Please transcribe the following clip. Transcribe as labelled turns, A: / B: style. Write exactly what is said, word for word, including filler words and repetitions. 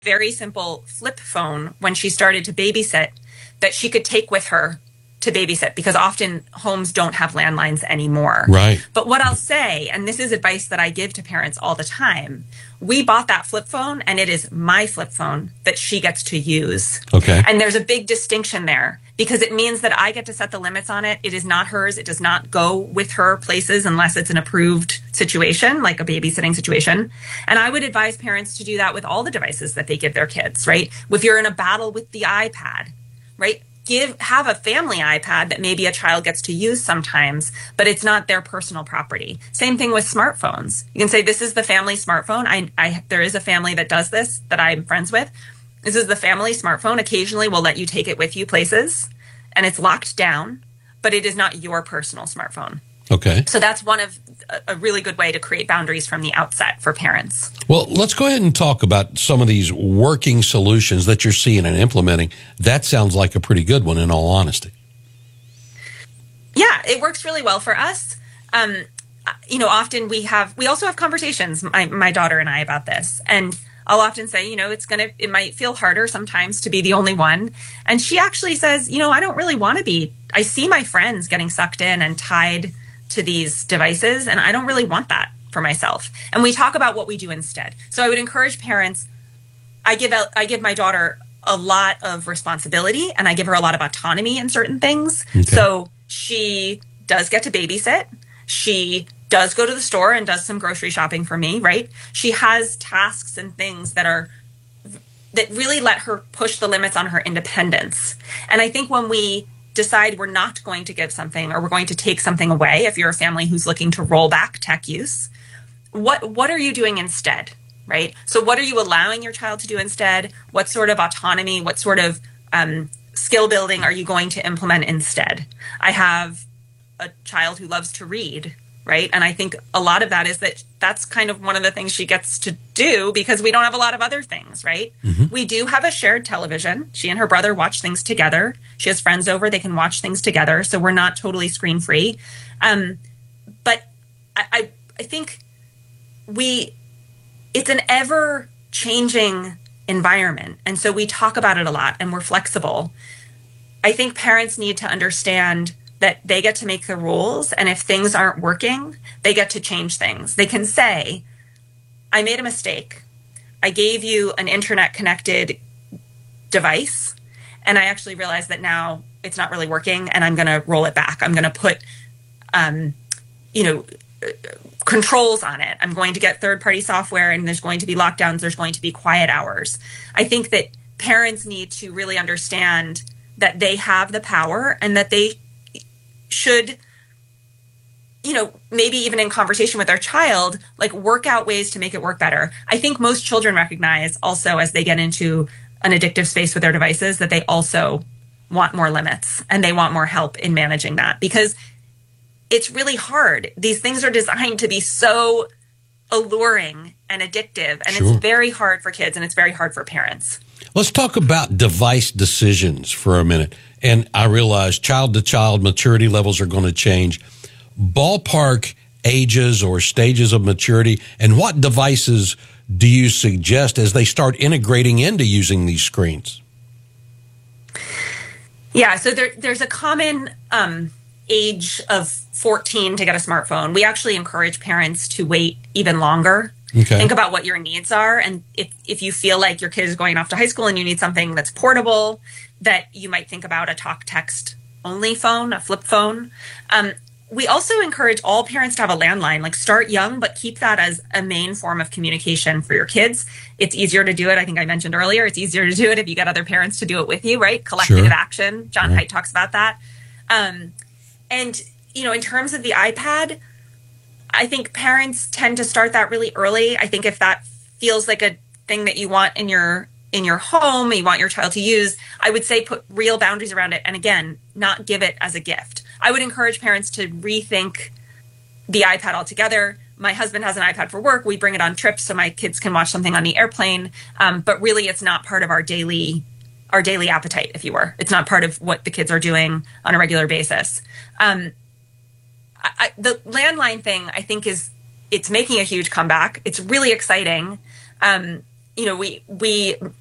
A: very simple flip phone when she started to babysit that she could take with her to babysit, because often homes don't have landlines anymore.
B: Right.
A: But what I'll say, and this is advice that I give to parents all the time, we bought that flip phone and it is my flip phone that she gets to use.
B: Okay.
A: And there's a big distinction there, because it means that I get to set the limits on it. It is not hers. It does not go with her places unless it's an approved situation, like a babysitting situation. And I would advise parents to do that with all the devices that they give their kids, right? If you're in a battle with the iPad, right? Give have a family iPad that maybe a child gets to use sometimes, but it's not their personal property. Same thing with smartphones. You can say, this is the family smartphone. I, I there is a family that does this that I'm friends with. This is the family smartphone. Occasionally we'll let you take it with you places, and it's locked down, but it is not your personal smartphone.
B: Okay.
A: So that's one of a really good way to create boundaries from the outset for parents.
B: Well, let's go ahead and talk about some of these working solutions that you're seeing and implementing. That sounds like a pretty good one, in all honesty.
A: Yeah, it works really well for us. Um, you know, often we have, we also have conversations, my, my daughter and I, about this. And I'll often say, you know, it's going to, it might feel harder sometimes to be the only one. And she actually says, you know, I don't really want to be, I see my friends getting sucked in and tied to these devices, and I don't really want that for myself. And we talk about what we do instead. So I would encourage parents, I give out, I give my daughter a lot of responsibility, and I give her a lot of autonomy in certain things. Okay. So she does get to babysit. She does go to the store and does some grocery shopping for me, right? She has tasks and things that are, that really let her push the limits on her independence. And I think when we decide we're not going to give something, or we're going to take something away, if you're a family who's looking to roll back tech use, what what are you doing instead, right? So what are you allowing your child to do instead? What sort of autonomy, what sort of um, skill building are you going to implement instead? I have a child who loves to read, right? And I think a lot of that is that that's kind of one of the things she gets to do, because we don't have a lot of other things, right? Mm-hmm. We do have a shared television. She and her brother watch things together. She has friends over. They can watch things together. So we're not totally screen free. Um, but I, I, I think we, it's an ever changing environment. And so we talk about it a lot, and we're flexible. I think parents need to understand that they get to make the rules, and if things aren't working, they get to change things. They can say, I made a mistake. I gave you an internet-connected device, and I actually realized that now it's not really working, and I'm going to roll it back. I'm going to put, um, you know, controls on it. I'm going to get third-party software, and there's going to be lockdowns. There's going to be quiet hours. I think that parents need to really understand that they have the power, and that they should, you know, maybe even in conversation with their child, like work out ways to make it work better. I think most children recognize also, as they get into an addictive space with their devices, that they also want more limits, and they want more help in managing that, because it's really hard. These things are designed to be so alluring and addictive, and sure. It's very hard for kids, and it's very hard for parents.
B: Let's talk about device decisions for a minute. And I realize child-to-child maturity levels are going to change. Ballpark ages or stages of maturity, and what devices do you suggest as they start integrating into using these screens?
A: Yeah, so there, there's a common um, age of fourteen to get a smartphone. We actually encourage parents to wait even longer. Okay. Think about what your needs are. And if, if you feel like your kid is going off to high school and you need something that's portable, that you might think about a talk text only phone, a flip phone. Um, we also encourage all parents to have a landline, like start young, but keep that as a main form of communication for your kids. It's easier to do it. I think I mentioned earlier, it's easier to do it if you get other parents to do it with you, right? Collective sure. action. John yeah. Haidt talks about that. Um, and, you know, in terms of the iPad, I think parents tend to start that really early. I think if that feels like a thing that you want in your in your home, you want your child to use, I would say put real boundaries around it. And again, not give it as a gift. I would encourage parents to rethink the iPad altogether. My husband has an iPad for work. We bring it on trips so my kids can watch something on the airplane. Um, but really, it's not part of our daily our daily appetite, if you were. It's not part of what the kids are doing on a regular basis. Um, I, the landline thing, I think, is it's making a huge comeback. It's really exciting. Um, you know, we we